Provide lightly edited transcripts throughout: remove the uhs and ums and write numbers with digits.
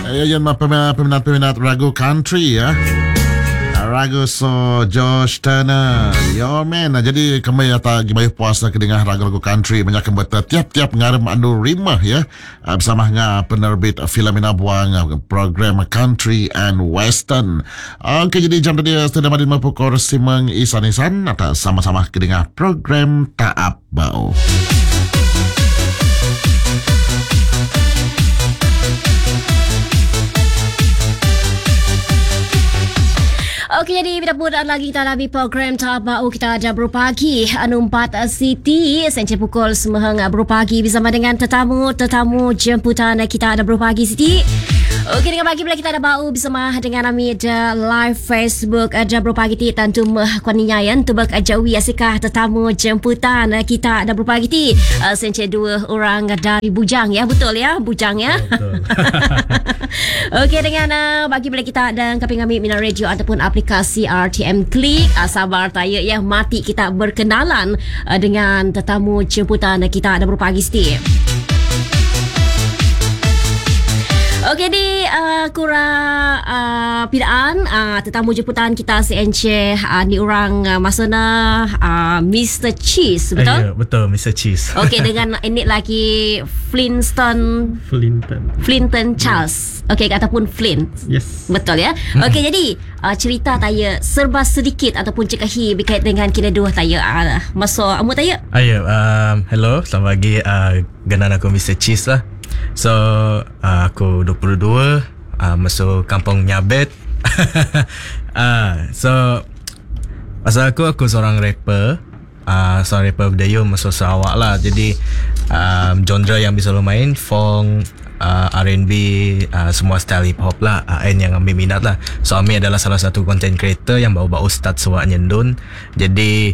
Yan mga peminat ragu country ya. Ragu so Josh Turner, your man. Jadi kami yata gimana puasa kedengar ragu-ragu country banyak kembali tiap-tiap ngarem anu rimah ya. Bersama dengan penerbit Filomena buang program country and western. Okey, jadi jam tadi sudah madin mapukor simeng isan-isan atau sama-sama kedengar program Taap Bau. Okey, jadi kita pun lagi kita lagi program Tabau kita ada berpagi anu 4 City sampai pukul 9 berpagi bersama dengan tetamu jemputan kita ada berpagi City. Okey, dengan pagi bila kita ada bau bersama dengan kami ada live Facebook ada berpagi ti tentu kuaninya yan tubak ajawi asikah tetamu jemputan kita ada berpagi ti sampai 2 orang dari Bujang ya, betul ya, Bujang ya. Betul. Okey, dengan bagi bila kita dan kami Mina Radio ataupun aplikasi RTM Klik, sabar taya ya mati kita berkenalan dengan tetamu jemputan kita ada berpagi Steve. Okey, di kurang pidaan tetamu jemputan kita CNC ni orang masana Mr. Cheese, betul? Ya, betul, Mr. Cheese. Okey, dengan ini lagi Flinton Charles. Okey, ataupun Flint. Yes. Betul ya. Okey, jadi cerita taya serba sedikit ataupun cekahi berkait dengan kita dua taya masuk amu taya. Ayo, hello, selamat pagi. Genan aku Mr. Cheese lah. So aku 22, masuk kampung Nyabet. So pasal aku seorang rapper. Seorang rapper Melayu masuk Sarawak lah. Jadi genre yang bisa lo main funk, R&B, semua style hip hop lah, yang ambil minat lah. So Ami adalah salah satu content creator yang baru-baru start sewak nyendun. Jadi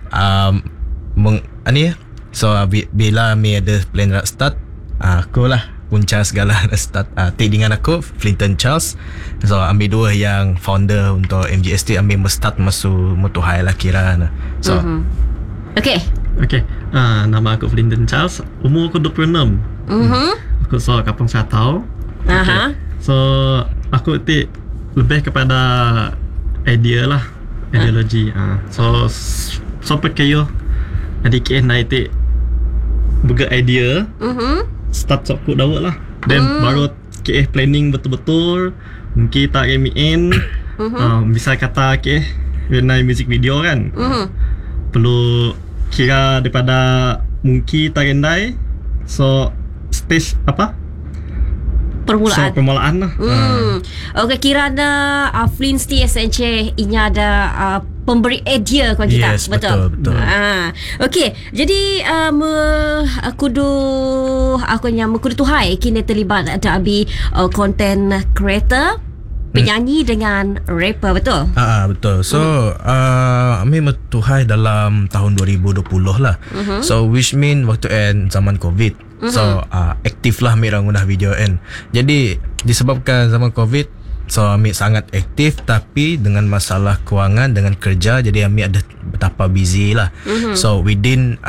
so bila Ami ada plan nak start, aku lah punca segala start dengan aku Flinton Charles. So ambil dua yang founder untuk MGST, ambil start masuk Motohai lah kira. So Okay. Nama aku Flinton Charles, umur aku 26. Aku so Kampung Satau. Okay. So aku lebih kepada idea lah, ideologi. So perkaya adik naik buka idea. Start sok aku dawak lah. Then baru KH planning betul-betul. Mungkin tak in bisa kata KH renai music video kan. Perlu kira daripada mungkin tak rendai. So stage apa? Permulaan lah. Okay, kirana Flint SNC inya ada pemberi idea kepada kita. Yes, betul. Okay, jadi kudu tuhai kini terlibat ada abi content creator, penyanyi dengan rapper, betul? Betul. So Ami metuhai dalam tahun 2020 lah. So which mean waktu zaman COVID. So aktif lah Ami rangunah video kan. Jadi disebabkan zaman COVID, so Ami sangat aktif, tapi dengan masalah kewangan dengan kerja, jadi Ami ada betapa busy lah. So within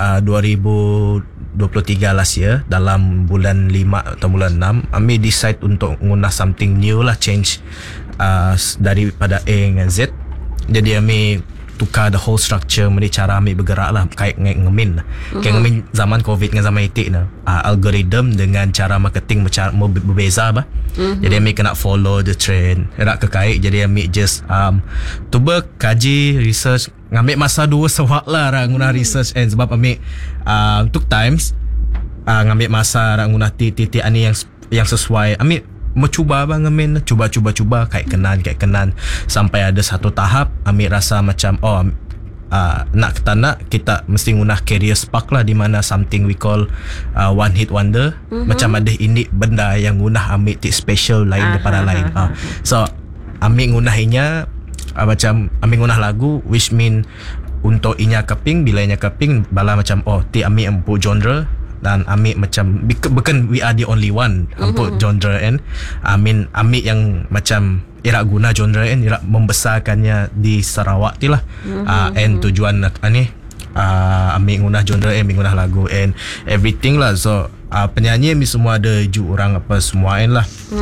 2023 last year, dalam bulan 5 atau bulan 6, Ami decide untuk guna something new lah, change daripada A dengan Z. Jadi Ami tukar the whole structure, mesti cara Ami bergerak lah, kait ngemin. Kayak ngemin zaman COVID dengan zaman itik nah. Algorithm dengan cara marketing berbeza bah. Jadi Ami kena follow the trend. Rak kekait, jadi Ami just cuba kaji, research, ngambil masa 2 sewak lah guna research and sebab Ami took times ngambil masa guna titik ani yang sesuai. Ami mencuba bangemin, cuba kait kenan sampai ada satu tahap Ami rasa macam nak kita mesti ngunah career spark lah, di mana something we call one hit wonder. Macam ada ini benda yang ngunah Ami special lain daripada lain. So Ami ngunahinya macam Ami ngunah lagu which mean untuk inya keping, bila inya keping bala macam Ami empuk genre. Dan Ami macam bukan we are the only one untuk genre kan. Ami yang macam irak guna genre kan, irak membesarkannya di Sarawak ti lah. And tujuan Ami guna genre, Ami guna lagu and everything lah. So penyanyi mi semua ada 7 orang apa semua lah.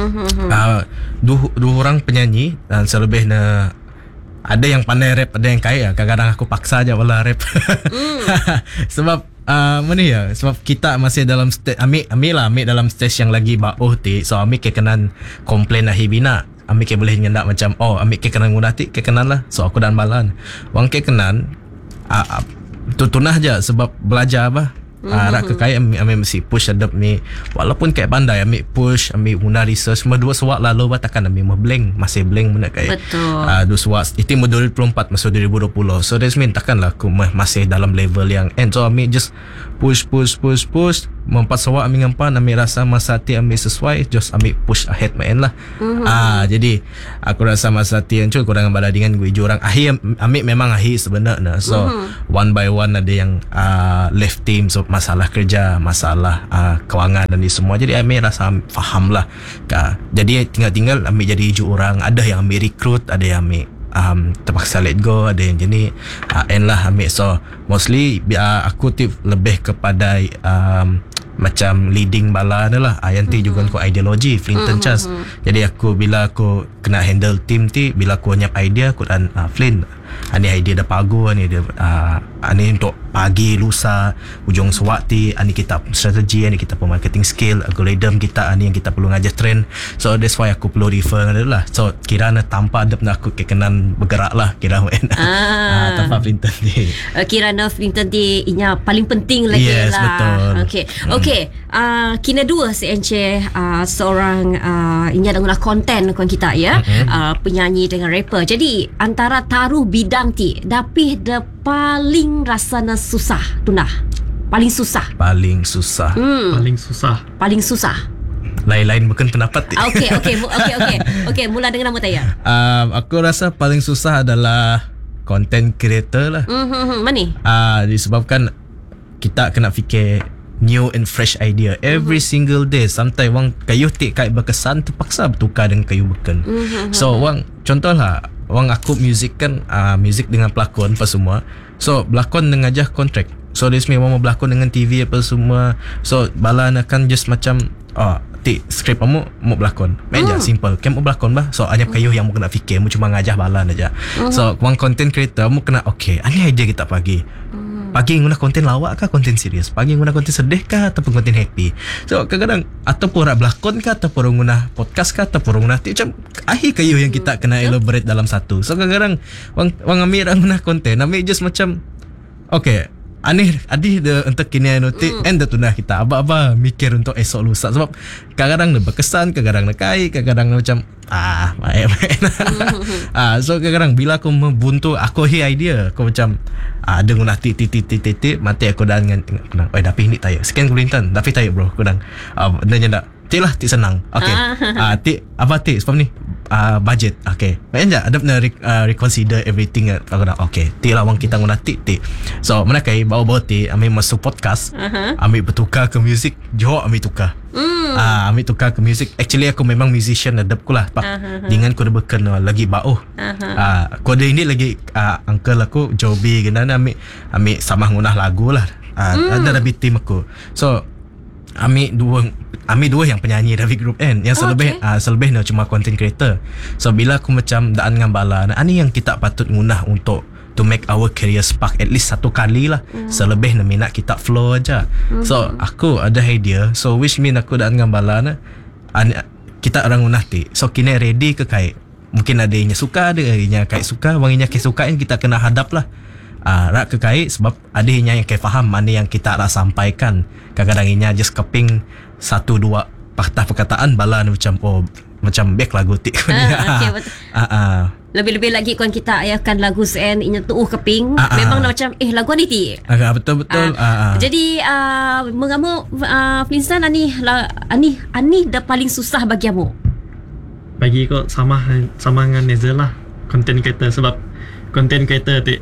Dua orang penyanyi dan selebihnya ada yang pandai rap, ada yang kaya. Kadang-kadang aku paksa aja wala rap. Sebab mana ya? Sebab kita masih dalam stage ambil dalam stage yang lagi bauh ti. So ambil ke kenan komplain lah hibina. Ambil ke boleh nyendak macam ambil ke kenan guna ti ke kenan lah. So aku dan balan. Wang ke kenan tunah aja sebab belajar apa. Rak kekaya ambil mesti push adab ni. Walaupun kayak pandai ambil push, ambil guna research. Semua dua suat lalu takkan ambil blank. Masih blank mana kayak. Betul. Dua suat itu 2024 masuk 2020. So that's mean takkanlah aku masih dalam level yang end. So ambil just push. Mempat suat ambil ngampan, ambil rasa masa hati ambil sesuai, just ambil push ahead main lah. Jadi aku rasa masa hati yang cuy kurang bandingan gue orang akhir ambil memang akhir sebenarnya. So one by one ada yang left team, so masalah kerja, masalah kewangan dan ni semua. Jadi ambil rasa faham lah. Jadi tinggal ambil jadi 7 orang. Ada yang ambil recruit, ada yang ambil terpaksa let go, ada yang jenis end lah ambil. So mostly aku tip lebih kepada macam leading bala adalah yang ti juga aku ideologi Flinton Charles. Jadi aku bila aku kena handle team ti, bila aku nyap idea aku dan Flint ani idea dah pagu, ani dia ani untuk pagi lusa ujung suwati, ani kita strategi, ani kita marketing skill, algorithm kita, ani yang kita perlu ngajar trend. So that's why aku perlu refer adalah. So kirana tanpa ada pernah aku kekenan bergerak lah kira tanpa Flinton ni. Kirana Flinton ni inya paling penting lagi yes, lah. Betul. Okay. Kina dua si Encik seorang inya dengan konten kon kita ya. Penyanyi dengan rapper. Jadi antara taruh bidang ti dapih de paling rasana susah tunah. Paling susah. Paling susah. Lain-lain bukan pendapat. Okey, mula dengan nama saya. Aku rasa paling susah adalah content creator lah. Mana? Disebabkan kita kena fikir new and fresh idea every single day. Sometimes wang kayu tik kai berkesan terpaksa bertukar dengan kayu beken. So wang contohlah wang aku music kan music dengan pelakon apa semua. So pelakon dengan aja kontrak. So this mean mau berlakon dengan TV apa semua. So bala akan just macam tik skrip kamu mau berlakon. Meja simple. Kamu berlakon bah. So hanya kayu yang mau kena fikir, mau cuma ngajah bala aja. So wang content creator mau kena ini idea kita pagi. Pagi guna konten lawak kah, konten serius? Pagi guna konten sedih kah ataupun konten happy? So kadang-kadang ataupun rak berlakon kah ataupun guna podcast kah ataupun guna macam akhir kayu yang kita kena elaborate dalam satu. So kadang-kadang wang ambil guna konten, ambil just macam aneh adih de untuk kini notik and tunah kita aba mikir untuk esok lusa sebab kadang-kadang berkesan, kadang-kadang kai, kadang-kadang macam main. So kadang-kadang bila aku membuntu aku idea aku macam ada guna titik mati aku dah dengan tapi ini tayo sekian kulintan tapi tayo bro kadang dan nyendak lah ti senang. Ti apa ti sebab ni budget. Macam ada pernah reconsider everything. Aku dah ti lah wang kita guna ti. So mana kai bawa ti ambil masuk podcast, ambil bertukar ke music, jauh ambil tukar. Ambil tukar ke music. Actually aku memang musician adab ku lah. Dengan aku dah beken lagi bauh. Aku ada ini lagi uncle aku Joby gana ambil sama ngunah lagu lah. Ada lebih tim aku. So ambil dua yang penyanyi dari grup N. Yang selebihnya cuma content creator. So bila aku macam daan dengan bala, ini yang kita patut ngunah untuk to make our career spark at least satu kali lah. Selebihnya minat kita flow aja. So aku ada idea. So which mean aku daan dengan bala kita orang ngunah ti. So kini ready ke kai. Mungkin ada yang suka, ada yang kai suka, wanginya kai suka kita kena hadap lah. Rak ke kai sebab ada yang kai faham mana yang kita nak sampaikan. Kadang-kadang inya just keping 1-2 patah perkataan bala macam back lagu tik. Betul. Lebih-lebih lagi kan kita ayahkan lagu sen inya tu keping memang macam lagu ni ti. Betul. Jadi mengamu Flinton ani dah paling susah bagi kamu. Bagi kok sama dengan Nezel lah content creator sebab content creator ti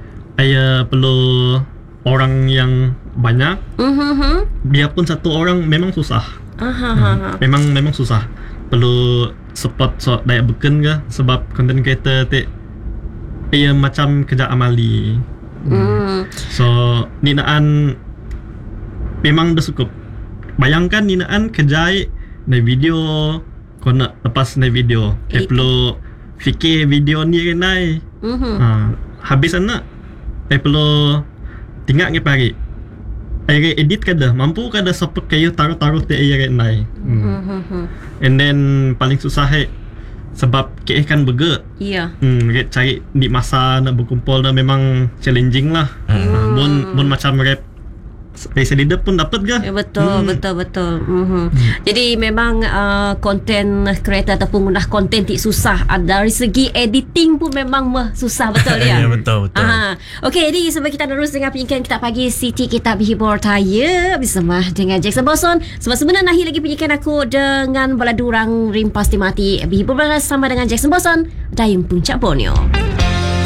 perlu orang yang banyak. Biarpun satu orang memang susah. Memang susah. Perlu support daya beken ke sebab content creator ti macam kerja amali. So ninaan memang dah cukup bayangkan ninaan kejai naik video kau nak lepas naik video perlu fikir video ni naik habis anak perlu tinggal ke pagi air edit kada mampu kada support kayu taruh te air naik and then paling susah sebab kan burger cari di masa nak berkumpul dah memang challenging lah bon macam rap Race leader pun dapat ke? Betul. Jadi memang content creator ataupun gunah konten ti susah. Dari segi editing pun memang susah betul ya. Ya betul. Okey, jadi sebab kita terus dengan penyikan kita pagi Siti kita berhibur taya bersama dengan Jackson Boson. Sebab sebenarnya nahi lagi penyikan aku dengan bola durang rimpas di mati berhibur bersama dengan Jackson Boson Dayung Puncak Borneo.